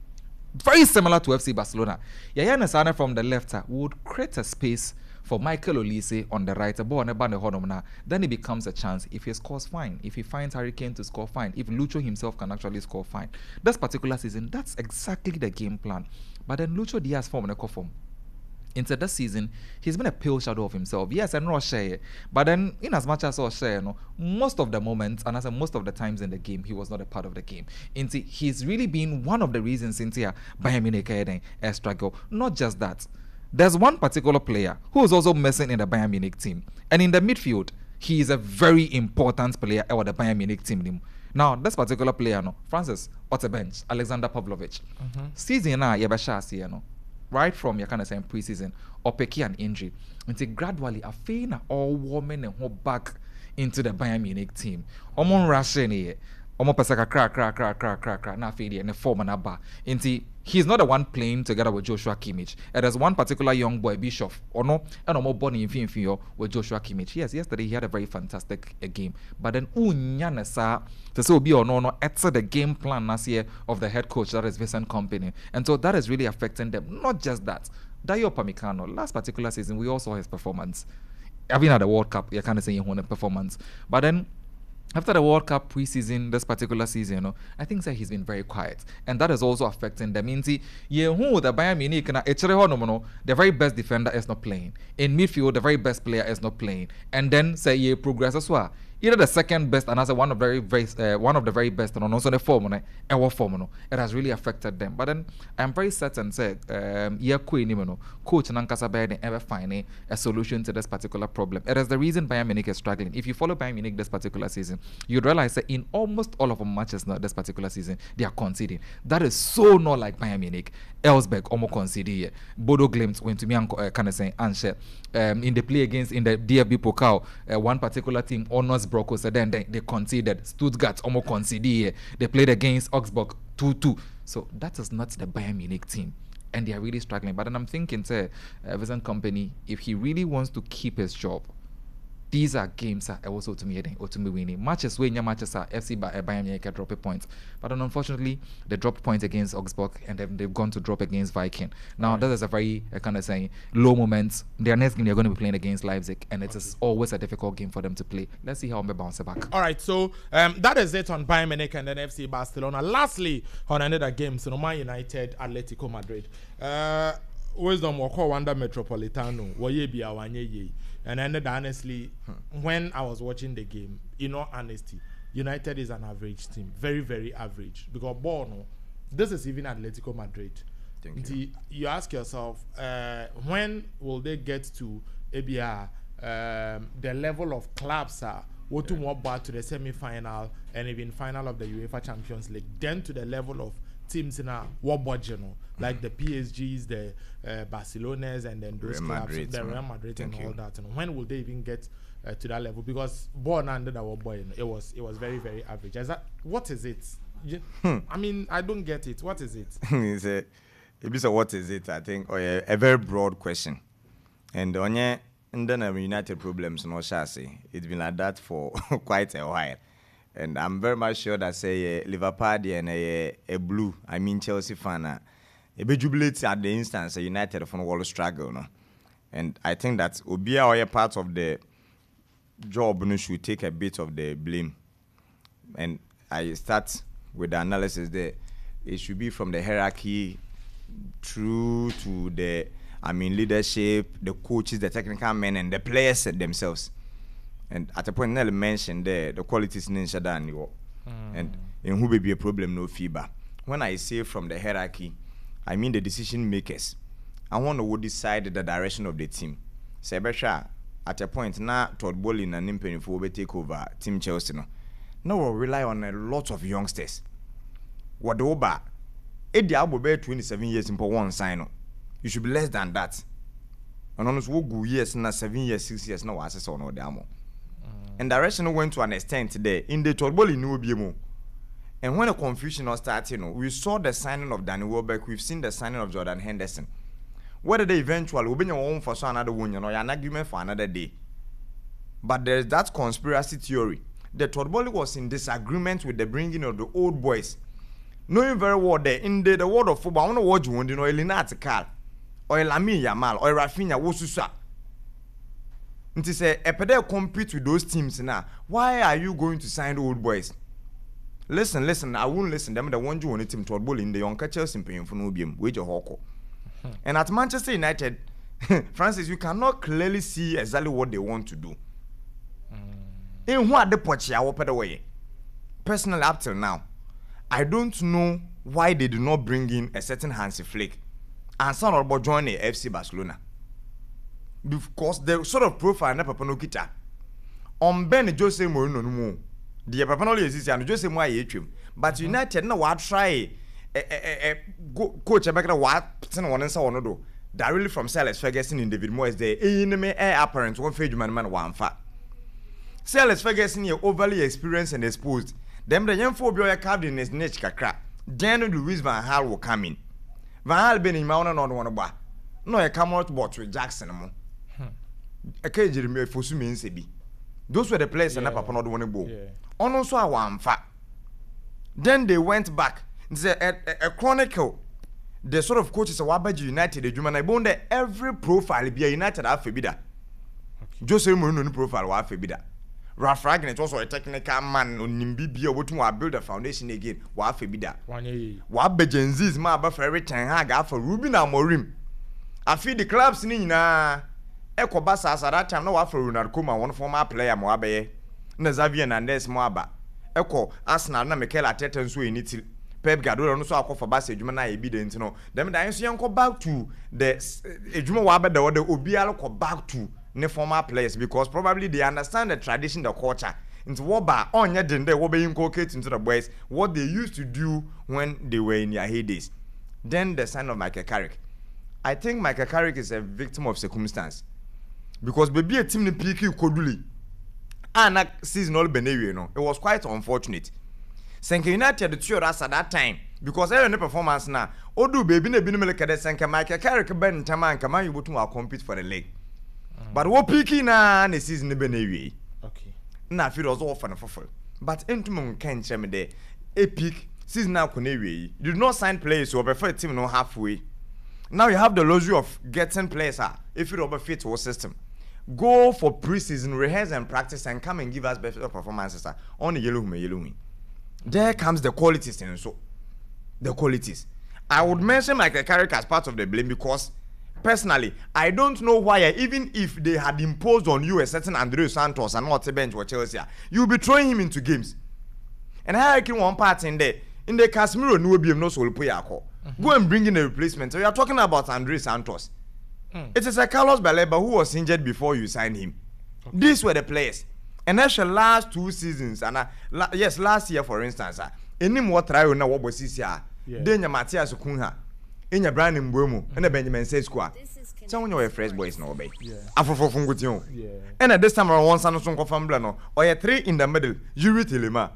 Very similar to F C Barcelona. Yaya Nesana from the left uh, would create a space for Michael Olise on the right, a ball on the band, then it becomes a chance. If he scores, fine. If he finds Harry Kane to score, fine. If Lucho himself can actually score, fine. This particular season, that's exactly the game plan. But then Lucho Diaz form and a form. Into this season, he's been a pale shadow of himself. Yes, and no share. But then, in as much as I share, no, most of the moments, and I said most of the times in the game, he was not a part of the game. Into he's really been one of the reasons into Bayern Munich a struggle. Not just that. There's one particular player who is also missing in the Bayern Munich team. And in the midfield, he is a very important player for the Bayern Munich team. Now, this particular player, no, Francis, Otterbench, Alexander Pavlovich. Mm-hmm. Season na yebasha no. Right from your kind of saying preseason, or peki an injury. Until gradually, a fina all woman and ho back into the Bayern Munich team. Omon Russian here. Omo pesaka crack, crack, crack, crack, crack, crack, na fade and a form and a bar. Inti, he's not the one playing together with Joshua Kimmich. And there's one particular young boy, Bishop, or no, and Omo Bonnie in Finfio with Joshua Kimmich. Yes, yesterday he had a very fantastic uh, game. But then, unyana sa, to so be or no, no, it's the game plan last year of the head coach, that is Vincent Kompany. And so that is really affecting them. Not just that. Dayo Upamecano, last particular season, we all saw his performance. Even at the World Cup, you're kind of saying he won a performance. But then, after the World Cup preseason, this particular season, you know, I think that he's been very quiet. And that is also affecting them. Inti, yeah, who the Bayern Munich, the very best defender is not playing. In midfield, the very best player is not playing. And then, say, yeah, progress as well. either the second best and as one of the very, very uh, one of the very best, and also the form, no, our form, no, it has really affected them. But then I'm very certain, say, um, yeah, coach Nankasa Bayern ever find a solution to this particular problem. It is the reason Bayern Munich is struggling. If you follow Bayern Munich this particular season, you'd realize that in almost all of the matches now this particular season, they are conceding. That is so not like Bayern Munich. Elsberg almost conceded. Bodo Glimt went to me and uh, kind of saying, Anshe, um, in the play against in the D F B Pokal, uh, one particular team, Honors Brocco, so then they, they conceded. Stuttgart almost conceded. They played against Augsburg two two. So that is not the Bayern Munich team. And they are really struggling. But then I'm thinking, say, uh, Vincent Kompany, if he really wants to keep his job, these are games that are also to me or to me winning. Matches where your matches are F C Bayern Munich drop a point. But then unfortunately, they dropped points against Augsburg and they've, they've gone to drop against Viking. Now, right. That is a very uh, kind of saying low moment. Their next game, they're going to be playing against Leipzig, and it okay. is always a difficult game for them to play. Let's see how they bounce back. All right, so um, that is it on Bayern Munich and then F C Barcelona. Lastly, on another game, so Man United, Atletico Madrid. Uh, Wisdom Wako Wanda Metropolitano, Wayebi Awanye. And then honestly, hmm. when I was watching the game, in all honesty, United is an average team. Very, very average. Because Bono, this is even Atletico Madrid. Thank the, you. You ask yourself, uh, when will they get to A B R, um, the level of clubs are what to more back to the semi-final and even final of the UEFA Champions League, then to the level of teams in a war budget, you know, like the P S Gs, the uh, Barcelonas, and then those Real clubs, Madrid, the Real Madrid, and you. all that. You know, when will they even get uh, to that level? Because born under the war boy, you know, it was it was very very average. Is that what is it? You, hmm. I mean, I don't get it. What is it? It's a, it's a what is it? I think oh, yeah, a very broad question, and on yeah, and then um, United problems, no chassis. It's been like that for quite a while. And I'm very much sure that say uh, Liverpool and a, a blue, I mean Chelsea fan, uh, a bit jubilate at the instance a United from Wall struggle, no. And I think that Obia or a part of the job no, should take a bit of the blame. And I start with the analysis there. It should be from the hierarchy through to the, I mean, leadership, the coaches, the technical men, and the players themselves. And at a point, Nelly mentioned there, the qualities in Shadan, mm. and in who may be a problem, no feedback. When I say from the hierarchy, I mean the decision makers. I want to decide the direction of the team. Sebesha, at a point, now Todd Bowley and Nimpeni for we take over Team Chelsea. No, now we'll rely on a lot of youngsters. What the Oba, Eddie Albo bear twenty-seven years in one sign. You should be less than that. And honest, we'll go years now, seven years, six years, no access or no demo. And direction went to an extent there. In the Torbol in Nubiemo. And when the confusion was starting, you know, we saw the signing of Danny Welbeck, we've seen the signing of Jordan Henderson. Whether they eventually will be your own for so another one, you know, an argument for another day. But there's that conspiracy theory. The Torboli was in disagreement with the bringing of the old boys. Knowing very well that in the, the world of football, I don't know what you want, you know, Elina Tikal, or Lamine Yamal, or Rafinha, Wosusa. It is a Epede compete with those teams now. Why are you going to sign the old boys? Listen, listen, I won't listen. Them the one you want team to ball in the young catchers in paying for no beam, wage your hawk. And at Manchester United, Francis, you cannot clearly see exactly what they want to do. Mm. In what the poach I opened away. Personally, up till now, I don't know why they do not bring in a certain Hansi Flick and son about joining F C Barcelona. Because the sort of profile na Papa no kita on Ben Jose Mourinho no mo the Papa no is and Jose Mourinho yetwem but United na wa try eh eh coach Abeka wa ten one nsa wono do directly from Alex Ferguson in David Moyes there enemy air apparent one fage man man one fa Alex Ferguson here overly experienced and exposed them the young phobia ya carved in his niche kakra then Luis Van Gaal will come in Van Gaal been in Mauna no one ba no e come out but with Jackson mo Okay, Jeremy Fosu means be. Those were the players yeah. and Papa not want to go. On also a one fa. Then they went back. It's a, a, a chronicle. The sort of coaches of Wabaji United, the German I bond every profile be a United Afebida. Jose Mourinho profile wa Afebida. Ralph Ragnick also a technical man on Nimbi or what to build a foundation again. Wa Afebida. Wa Bejenzi's ma ba for every ten hag for Ruben Amorim. I feel the clubs ni na Eko Basa at that time no for Ronald Koeman one former player mo abeye na Xavier Hernandez mo aba eko Arsenal na Mikel Arteta nso eniti Pep Guardiola no so akọfa ba se adwuma na e bi de ntino dem dan so yenko back to the adwuma wa be the obi al ko back to ne former players because probably they understand the tradition, the culture. Into what ba onye den there what be inculcate into the boys what they used to do when they were in their heydays. Then the sign of Michael Carrick. I think Michael Carrick is a victim of circumstance because baby a team ni P K Koduli and that season all benewe no it was quite unfortunate. Senke United the two us at that time because every performance na odu baby na binu meleke de Senke Michael Carrick ben taman kama you both will compete for the league. Mm. But what P K na the season benewe. Okay. Na feel was all for the full. But into mon can cheme de a peak season now konewe. You did not sign players who prefer team no halfway. Now you have the luxury of getting players uh, if you over fit our system. Go for preseason, rehearse and practice and come and give us better performances uh, on the yellow me yellow me. There comes the qualities and so the qualities. I would mention Michael Carrick as part of the blame because personally I don't know why even if they had imposed on you a certain Andreu Santos and not a bench or Chelsea, you'll be throwing him into games. And I reckon one part in there in the Casemiro no be no soul play ako. Go and bring in a replacement. So you are talking about Andreu Santos. Mm. It is a Carlos Baleba who was injured before you signed him. Okay. These were the players. And that's the last two seasons. And uh, la- yes, last year for instance, uh, any more trial na what was this year? Then your Matias Kunha, in your brand in Buemo, and a Benjamin Sesko. So when you're fresh boys, no way. Afro from Gutio. And at this time around one son of Sonko from Blano, or a three in the middle, Yuri Tilima.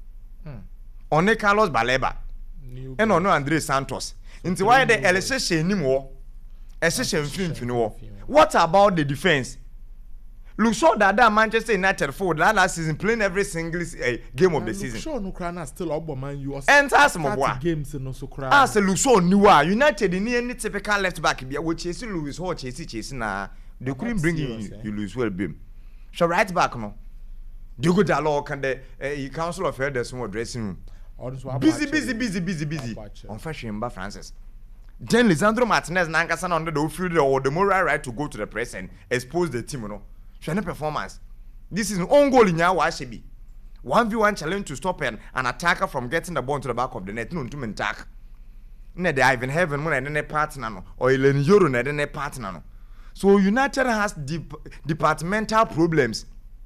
Only Carlos Baleba. And on Andreu Santos. Into why the L S S anymore? S S S film. What about the defense? Look, so that that Manchester United forward last season playing every single uh, game of the season. Sure, no crana still up man you. And as more games no so cry. As a Luso Niwa United in any typical left back be which is Louis Hall chasing chasing na they couldn't bring you you lose well beam. So right back no. Diogo Dalot can the uh, council of elders more dressing room. Busy, busy, busy, busy, busy. On fashion, Mba Francis. Then Lisandro Martinez Nankasan under the field or the moral right to go to the press and expose the team. No, show no performance. This is an own goal in your Washabi. one v one challenge to stop an, an attacker from getting the ball to the back of the net. No, to attack. Ne de Ivan Heaven when I didn't partner no, or Elen Euro ne didn't partner no. So United has deep, departmental problems.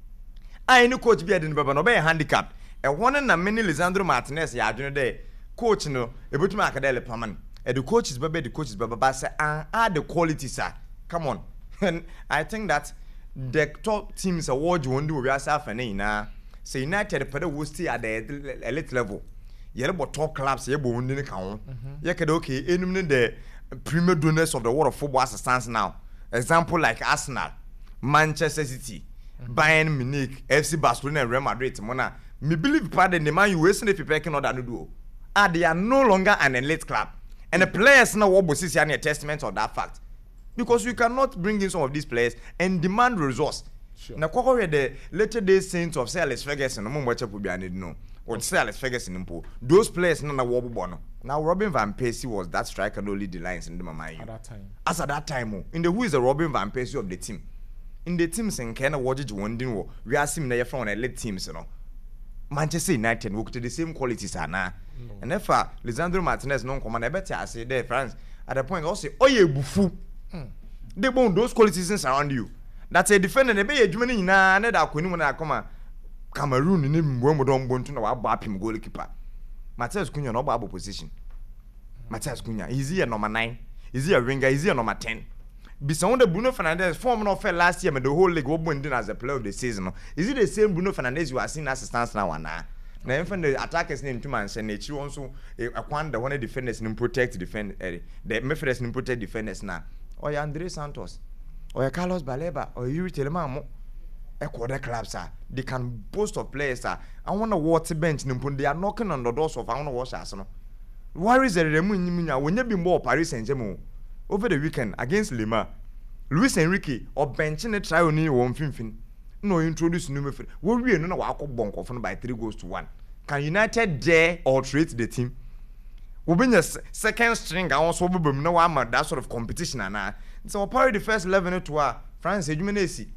I know coach be at the no be handicapped. E one na many Lisandro Martinez ya adwene de coach no ebetuma akadele paman e the coach is bebe the coach is bebe say and add the qualities are come on. And I think that the top teams award won do we are safane na say United pede wo stay at the elite level ye bo top clubs ye bo won ni kan ho ye kede okay enum ne the premier donors of the world of football as it stands now, example like Arsenal, Manchester City, Bayern Munich, F C Barcelona and Real Madrid mona. Me believe pardon the man you wasting if you picking order no do. Ah, they are no longer an elite club. And the players now what was see any testament of that fact. Because you cannot bring in some of these players and demand resource. Sure. Now kwako the later days saints of Alex Ferguson no more chepu bi anid no. Or Alex Ferguson mpo. Those players no na wo bono. Now Robin van Persie was that striker no lead the lines in the mama. At that time. As at that time, in the who is the Robin van Persie of the team. In the teams in Kenya Wajiji wondering wo we are seeing na from elite teams you know. Manchester United work to the same qualities are now. No. And if uh, Lisandro Martinez non command I bet I say there France at the point also oh ye bufu. Mm. They bone those qualities around you. That's a defender they be a Germany na na da kwani mo na come Cameroon ni mbwe mo don bontu na wa ba pim goalkeeper. Matthias Cunha no ba position. Mm. Matthias Cunha is he a number nine? Is he a winger? Is he a number ten? Besides the Bruno Fernandes form no fair last year, but the whole league won as a player of the season. Is it the same Bruno Fernandes you are seeing as a stance now? Now, now even the attackers name two man and they also acquire the one defenders and protect defend uh, the midfielders and protect defenders now. Or Andreu Santos, or Carlos Baleba, or Yuri Telemamo. A quarter clubs are they can boast of players are. I want a water bench. They are knocking on the doors of I want to watch Arsenal. Why is there when you be more Paris Saint-Germain? Over the weekend against Lima, Luis Enrique or benching a try on you one fin. No introduce new midfield. We will know walk up bonk off by three goals to one. Can United dare or treat the team? We've been a second string. I also will no one that sort of competition and now. So probably the first eleven to our France Jumanesi.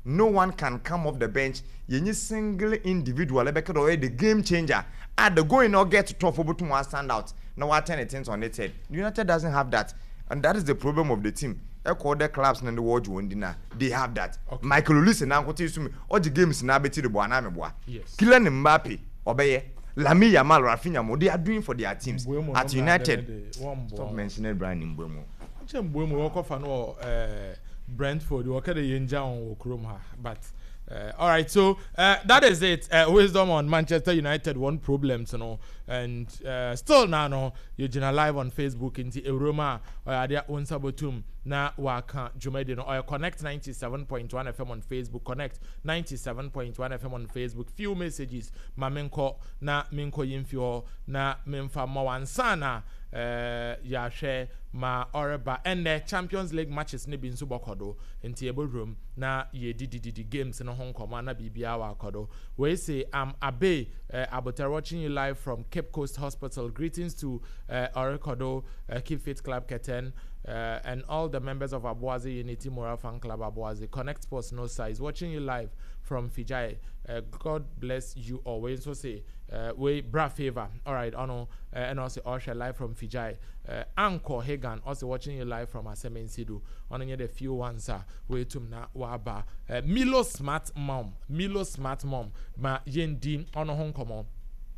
no one can come off the bench. Any single individual, the game changer. At the going or get tough over to one stand out. No one turn things on its head. United doesn't have that, and that is the problem of the team. The clubs and the world winner, they have that. Okay. Michael Olise now what is me all the games now be the boy na boy. Yes. Kylian Mbappe, Obeye, Lamine Yamal, Rafinha, mo they are doing for their teams Mbwemo at United. Stop mentioning Brian Mbwemo. Mbwemo walk off and uh Brentford, walk at the Yenja on Okroma, but. Uh, all right, so uh, that is it. Uh, wisdom on Manchester United, one problem, you know, and uh, still now, no, you're live on Facebook in the Euroma or their own sabotum. Na waka Jumedi no or connect ninety-seven point one F M on Facebook. Connect ninety-seven point one F M on Facebook. Few messages. Ma minko na minko yimfio na minfa mawansana. Uh, ya share ma oreba and the Champions League matches ne bin subokodo in table room na ye di di di games in Hong Kong na bibia wa kodo. We say I'm Abe uh, Abotar watching you live from Cape Coast Hospital. Greetings to uh, Orekodo, uh, Keep Fit Club Keten. Uh, and all the members of Abuazi Unity Moral Fan Club Abuazi. Connect Sports No Size watching you live from Fiji. Uh, God bless you always. So say uh, we bra favor. All right, Ono uh, and also Osha live from Fiji. Uh, Anko Hagan also watching you live from Asemen Sidu. On the few ones are we tumna waba. Uh, Milo Smart Mom, Milo Smart Mom. Ma yendi ono Hong Kong.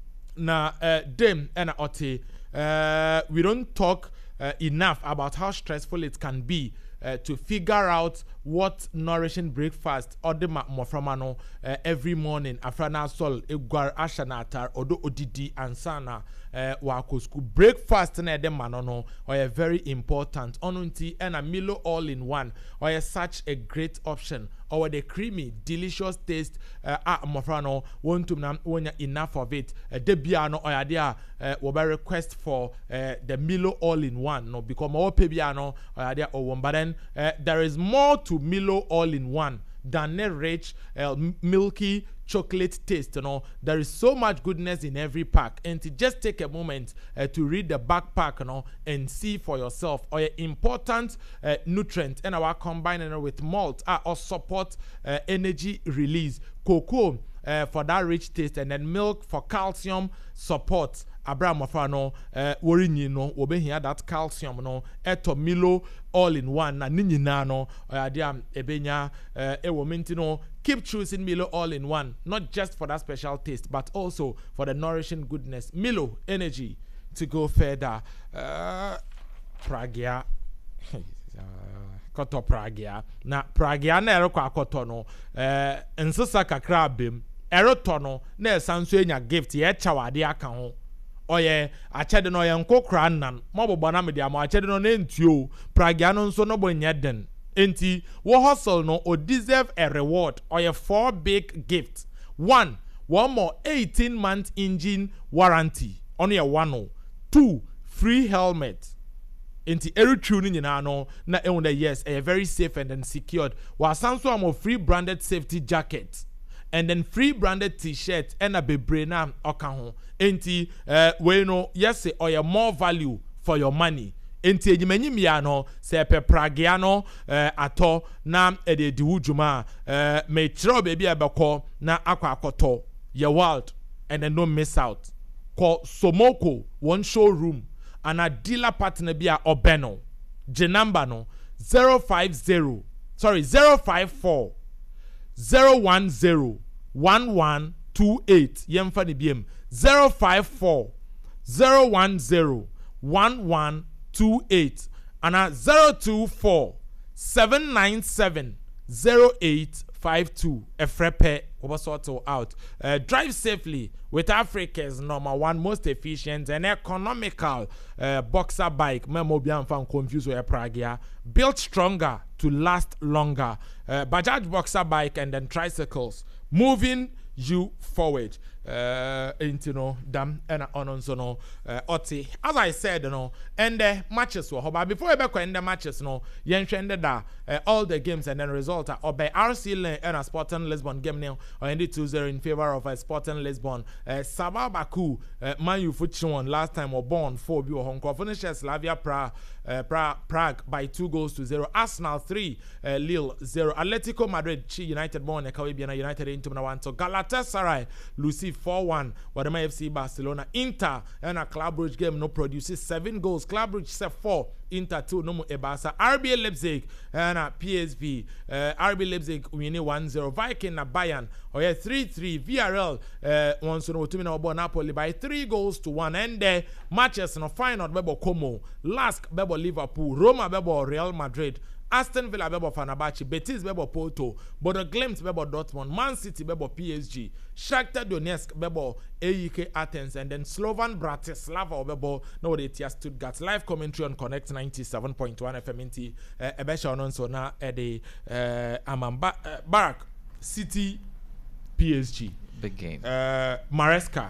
Na uh, dem and Ote. Uh, we don't talk. Uh, enough about how stressful it can be uh, to figure out what nourishing breakfast or the moframano uh, every morning afrana sol egwar ashanatar odo odidi ansana uh, wako school breakfast na de manono or very important onunti and a Milo all in one or such a great option or the creamy delicious taste uh, ah mofrano want to nam enough of it uh, debiano or idea uh, will request for uh, the Milo all in one no because more pebiano or idea or one but then uh, there is more to Milo all in one than a rich uh, milky chocolate taste. You know, there is so much goodness in every pack, and to just take a moment uh, to read the backpack, you know, and see for yourself or your important uh, nutrient and our combining it with malt uh, or support uh, energy release. Cocoa uh, for that rich taste, and then milk for calcium support. Abraham Mafano, uh, worry no, we here that calcium no, eto Milo all in one na nini nano, or diam ebenya, uh, e womentino. Keep choosing Milo all in one, not just for that special taste, but also for the nourishing goodness. Milo energy to go further. Uh, Pragia, koto Pragia. Na Pragia na ero kwa koto no. Uh, nsesa kakra bim. Ero tono na sanso enya gift ye chawade aka ho. Oye achede no ye nko kra nan mobbo na me dia mo achede no na ntuo Pragia no nso no bo nyeden enti wo hustle no o deserve a reward or a four big gifts. One, one more eighteen month engine warranty on your one oh. Two, free helmet. Enti every tuning in no na e wonder yes a very safe and then secured. Wa sanso am free branded safety jacket. And then free branded t-shirt and a bebrena okaho. Enti uh, we know yes say or more value for your money. Enti ejimenyi miano se pe Pragiano uh, ato na ede diwujuma uh, me tro baby abeko na akwa akoto ye wild and then don't miss out. Call Somoko one showroom and a dealer partner bia Obeno. Je number no zero five zero sorry zero five four zero one zero one one two eight yemfa ni biem zero five four zero one zero one one two eight and a zero two four seven nine seven zero eight five two efrepe obasoto out. Uh, drive safely with Africa's number one most efficient and economical uh, boxer bike. Memo bian fan confused with Pragia. Built stronger to last longer. Uh, Bajaj boxer bike and then tricycles. Moving you forward. Uh, into no dam and on so no uh, Oti. As I said, you know, and the matches were but before I back end the matches, no, yen ended that uh, all the games and then result or by R C Lane and a Sporting Lisbon game now or ended two zero in favor of a uh, Sporting Lisbon. Uh, Sabah Baku, uh, Man U Fuchon last time were born four B or Hong Kong finishes Slavia Prague, uh, Prague, Prague by two goals to zero. Arsenal three, uh, Lille zero. Atletico Madrid, Chi United born a Caribbean United into one. So Galatasaray, Lucy four one. Wadama F C Barcelona, Inter and a Club Brugge game no produces seven goals. Club Brugge set four, Inter two, no more Ebasa. R B Leipzig and a P S V. Uh, R B Leipzig winning one zero. Viking na Bayern. Oh yeah, three three. V R L uh, one so no two minutes about Napoli by three goals to one. And the matches no final bebo Como, Lask bebo Liverpool, Roma bebo Real Madrid. Aston Villa bebo Fenerbahce, Betis bebo Porto, Bodo Glimt bebo Dortmund, Man City bebo P S G, Shakhtar Donetsk bebo A E K Athens, and then Slovan Bratislava bebo no they tia Stuttgart. Live commentary on Connect ninety-seven point one F M N T. Ebesha ononso na ede Amamba Barak City P S G. Big game. Uh, Maresca.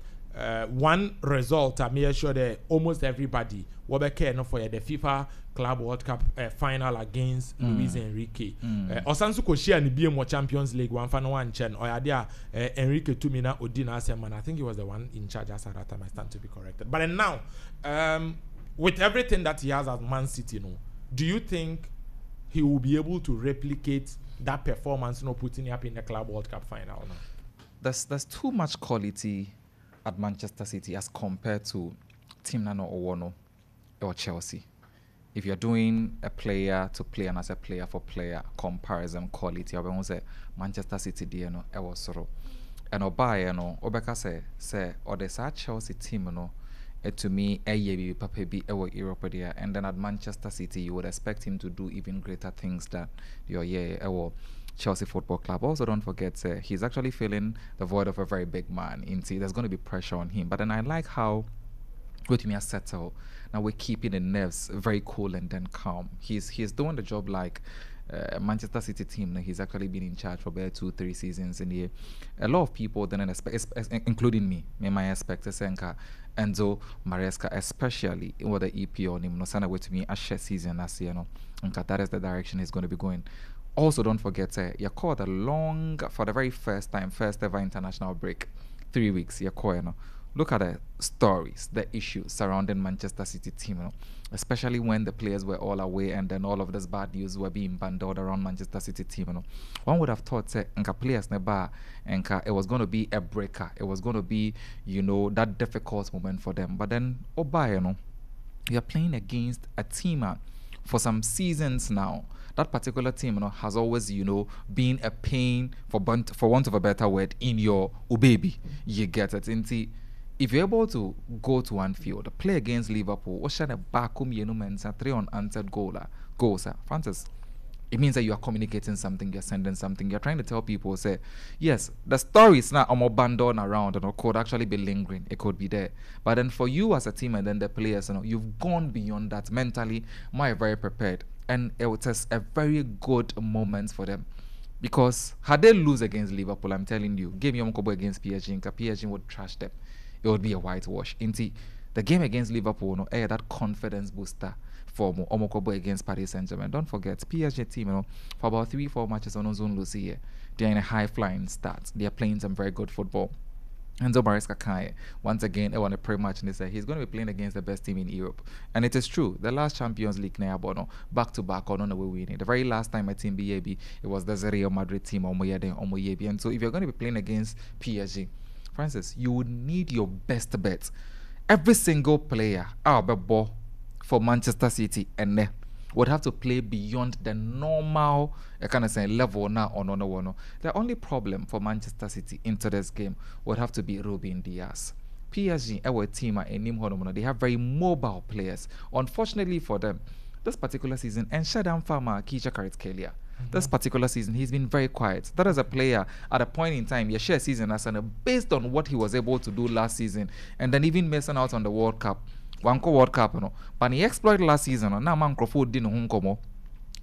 Uh, one result I made sure that almost everybody will care no for the FIFA Club World Cup uh, final against mm. Luis Enrique. Mm. Uh, Osansu Koshia ni B M O Champions League one fan one chen or yadia uh, Enrique Tumina Odina Seman. I think he was the one in charge as at that time. I stand to be corrected. But then now, um, with everything that he has at Man City, no, do you think he will be able to replicate that performance, you know, putting up in the Club World Cup final? No? There's there's too much quality at Manchester City as compared to Team Nano Owono or Chelsea. If you're doing a player to player and as a player for player comparison quality, I will say Manchester City D no e was soro. And Obaye no Obeka say say or the sa Chelsea team no it to me a year papa be ewo Europe there, and then at Manchester City you would expect him to do even greater things than your year ewo Chelsea Football Club. Also, don't forget, uh, he's actually filling the void of a very big man. Into there's going to be pressure on him. But then I like how Rotimi has settled. Now we're keeping the nerves very cool and then calm. He's he's doing the job like uh, Manchester City team. Now he's actually been in charge for about two, three seasons in the. A lot of people didn't expect, including me, me my expect Senka, Enzo Maresca, especially in what the E P on him. No sana with me a share season last year. No, and that is the direction he's going to be going. Also, don't forget, uh, you called a long, for the very first time, first ever international break, three weeks, you call, you know. Look at the stories, the issues surrounding Manchester City team, you know, especially when the players were all away and then all of this bad news were being bandied around Manchester City team, you know. One would have thought, say, uh, players never, and it was going to be a breaker. It was going to be, you know, that difficult moment for them. But then, oh, by, you know, you're playing against a team uh, for some seasons now. That particular team, you know, has always, you know, been a pain for bunt, for want of a better word in your ubaby. You get it. Inti, if you're able to go to Anfield, play against Liverpool, or share a bakum yenumensa three unanswered goal, goals, Francis. It means that you are communicating something, you're sending something, you're trying to tell people, say, yes, the story is not more abandoned around, and you know, could actually be lingering, it could be there. But then for you as a team and then the players, you know, you've gone beyond that mentally, more very prepared. And it was a very good moment for them. Because had they lose against Liverpool, I'm telling you, game Yomkobo against P S G, P S G would trash them. It would be a whitewash. Inti, the game against Liverpool, no, eh, that confidence booster for Omokobo against Paris Saint-Germain. Don't forget, P S G team, you know, for about three, four matches on Ozone Lucy here, they're in a high-flying start. They're playing some very good football. Enzo Maresca Kai, once again, I want to pray much and they say he's going to be playing against the best team in Europe. And it is true. The last Champions League, Bono, back to back, on the way winning. The very last time a team B A B, it was the Real Madrid team, Omoyede. And so if you're going to be playing against P S G, Francis, you would need your best bets. Every single player, our ball for Manchester City, and uh, would have to play beyond the normal uh, kind of say level now on on one. The only problem for Manchester City into this game would have to be Ruben Dias. P S G, our team, and they have very mobile players. Unfortunately for them, this particular season, and Shadam Farmer, Keisha Kvaratskhelia, mm-hmm. this particular season, he's been very quiet. That is a player at a point in time, you share season as an based on what he was able to do last season, and then even missing out on the World Cup. Wanko World Cup, no. But he exploited last season. Now, man, Crawford didn't hunkomo.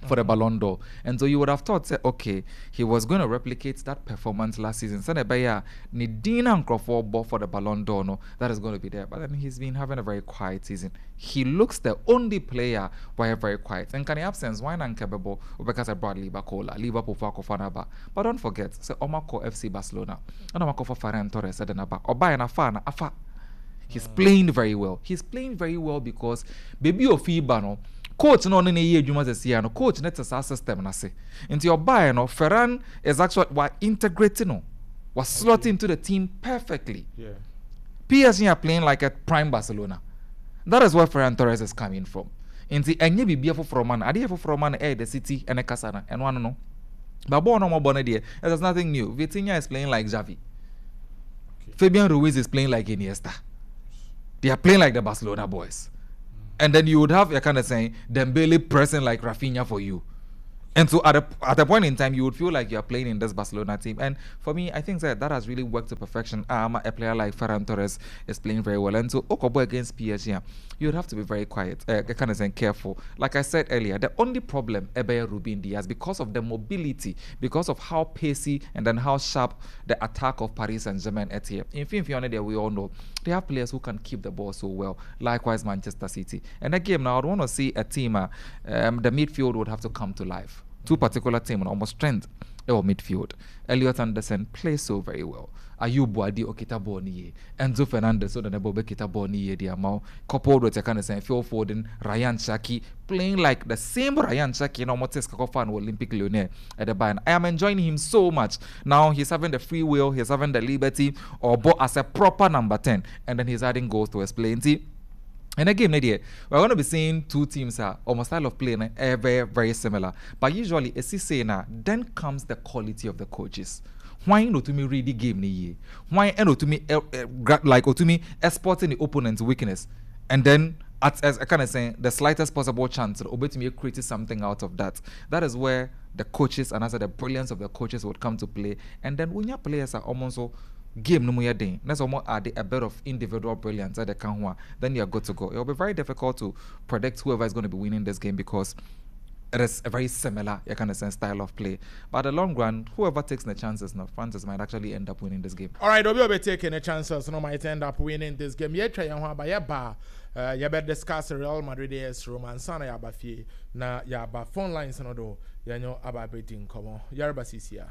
for the Ballon d'Or. And so you would have thought, say, okay, he was going to replicate that performance last season. So Nidina and Crawford ball for the Ballon d'Or, no, that is going to be there. But then he's been having a very quiet season. He looks the only player why very quiet. And can he absence why not capable because I brought Liverpool, Liverpool for Kofanaba. But don't forget, say Omako F C Barcelona, and Omako for Ferran Torres said Naba. Oba and Afana Afa. He's playing very well. He's playing very well because baby of Ibano. Coach no ne ye adwuma se sia no coach net sa system na se nti obae no Ferran is actually wa integrating no was slotting okay. into the team perfectly. Yeah. P S G are playing like a prime Barcelona. That is where Ferran Torres is coming from. Nti enye bibia for from man ade for from man eh the city and Kasana and one no but born no more born there there's nothing new. Vitinha is playing like Xavi. Okay. Fabian Ruiz is playing like Iniesta. They are playing like the Barcelona boys. And then you would have, you're kind of saying, Dembele pressing like Rafinha for you. And so at a, at a point in time, you would feel like you're playing in this Barcelona team. And for me, I think that that has really worked to perfection. Um, a player like Ferran Torres is playing very well. And so Okobo against P S G, you would have to be very quiet, uh, kind of saying careful. Like I said earlier, the only problem, Ebe Ruben Diaz, because of the mobility, because of how pacey and then how sharp the attack of Paris Saint-Germain is here. In Fiona, there we all know, they have players who can keep the ball so well. Likewise, Manchester City. And again, now I want to see a team, uh, um, the midfield would have to come to life. Two particular teams on almost strength or midfield. Elliot Anderson plays so very well. Ayub Wadi Okita Boniye. Enzo Fernandez so the Bobe Kita Boniye the amount coupled with a kind of saying Phil Foden, Ryan Shaki playing like the same Ryan Shaki no Motes Kakofan Olympic Lyonnais at the Bayern. I am enjoying him so much. Now he's having the free will, he's having the liberty or bo as a proper number ten, and then he's adding goals to his playing. And again, we're going to be seeing two teams are almost style of play are very, very similar. But usually, as you say now, then comes the quality of the coaches. Why not to me read the game ni? Why not to me uh, uh, like or to me exporting the opponent's weakness, and then at, as I kind of saying the slightest possible chance to obey to me create something out of that. That is where the coaches and as the brilliance of the coaches would come to play. And then when your players are almost so game no more day. That's almost add a bit of individual brilliance at the can then you're good to go. It'll be very difficult to predict whoever is going to be winning this game because it is a very similar you kind of sense style of play. But at the long run, whoever takes the chances now, Francis might actually end up winning this game. All right, we'll be taking the chances, no might end up winning this game. Yeah, try and by bar. Uh, you better discuss Real Madrid yes, Roman Sana Yabafi. Na Yaba phone lines no do. You know about betting come on. Yarba Sisia.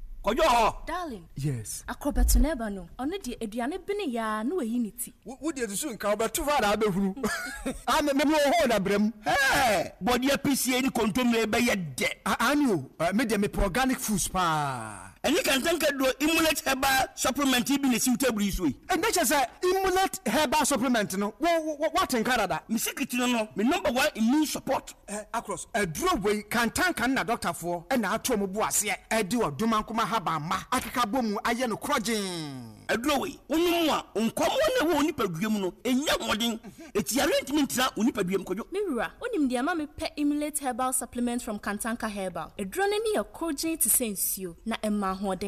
Darling. Yes. Akrobeto neba no. Ono de aduane bene ya no unity. Wo de so nka obeto fa da abehuru. Ah me me ho da brem. Hey, body P C A ni kontomre be ye de. Anu, me de me organic foods pa. And you can think do Immunate herbal supplement bi na suitable so yi. And that is a Immunate herbal supplement no. What in Canada? Me secretary no, me number one immune support. Eh across. A draw way can tank na doctor for and na ato mo bo ase e di odumankoma haba ma. Akeka bomu aye no krogin. A draw way. Onu a onkomo na wo nipaduam no enya modin. Eti arrangement na onipaduam kojo. Mewura, onim de ama me pe Immunate herbal supplement from Kantanka Herbal. A draw na ni a krogin to sensio na emma Oh,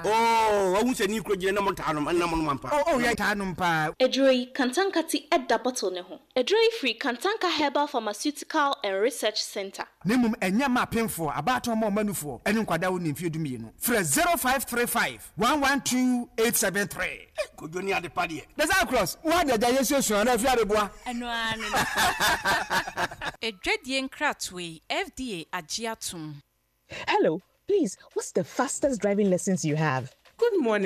I won't say you could get a montanum and Namampa. Oh, yeah, Tanum Pa. A droy Kantanka tea at the bottle neho. A droy free Kantanka Herbal Pharmaceutical and Research Center. Nemum and Yama pin for about a more manu for and Quadown in Fudumino. Fred zero five three five one one two eight seven three. Could you near the party? There's across. What the digestion of Yadebois? And one. A dreading cratway, F D A Agiatum. Hello. Please, what's the fastest driving lessons you have? Good morning.